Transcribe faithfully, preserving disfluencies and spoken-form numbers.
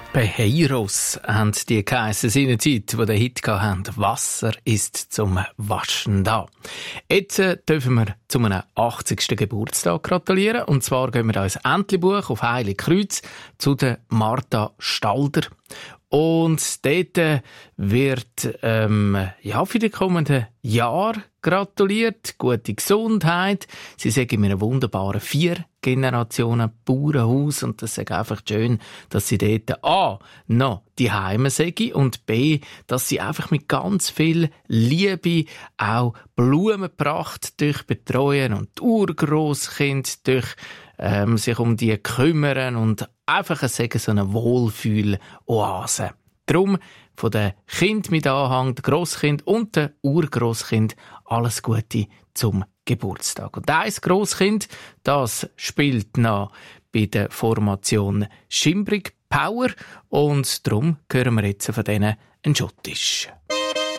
Beheiros haben die geheissen seinerzeit, die den Hit hatten. Wasser ist zum Waschen da. Jetzt äh, dürfen wir zu einem achtzigsten Geburtstag gratulieren. Und zwar gehen wir ins Entlebuch auf Heiligkreuz zu der Martha Stalder. Und dort wird ähm, ja, für die kommenden Jahre gratuliert. Gute Gesundheit. Sie sagen in einem wunderbaren vier Generationen Bauernhaus. Und das ist einfach schön, dass sie dort A. noch die Heime sagen und B. dass sie einfach mit ganz viel Liebe auch Blumenpracht durch betreuen und die Urgrosskind durch ähm, sich um die kümmern und einfach sagen, so eine Wohlfühl-Oase. Darum von den Kind mit Anhang, den Grosskind und den Urgrosskind alles Gute zum Geburtstag. Und dieses Grosskind, das spielt noch bei der Formation Schimbrig Power und darum hören wir jetzt von denen einen Schottisch.